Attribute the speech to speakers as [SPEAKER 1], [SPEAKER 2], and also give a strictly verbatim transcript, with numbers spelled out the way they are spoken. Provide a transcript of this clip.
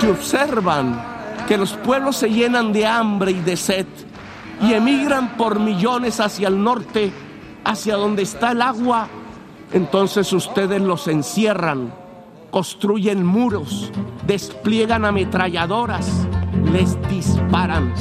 [SPEAKER 1] Si observan que los pueblos se llenan de hambre y de sed y emigran por millones hacia el norte, hacia donde está el agua, entonces ustedes los encierran, construyen muros, despliegan ametralladoras, les disparan.